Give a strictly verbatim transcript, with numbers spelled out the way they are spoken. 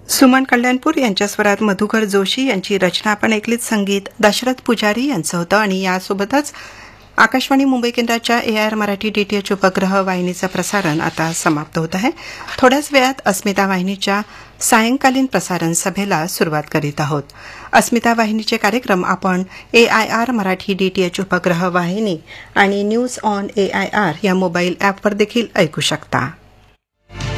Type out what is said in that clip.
सुमन कल्याणपूर यांच्या स्वरात मधुकर जोशी यांची रचना आपण ऐकलीत. संगीत दशरथ पुजारी यांचं होतं. आणि यासोबतच आकाशवाणी मुंबई केंद्राच्या ए आय आर मराठी डीटीएच उपग्रह वाहिनीचं प्रसारण आता समाप्त होत आहे. थोड्याच वेळात अस्मिता वाहिनीच्या सायंकालीन प्रसारण सभेला सुरुवात करीत आहोत. अस्मिता वाहिनीचे कार्यक्रम आपण ए आय आर मराठी डीटीएच उपग्रह वाहिनी आणि news on A I R या मोबाईल ॲपवर देखील ऐकू शकता.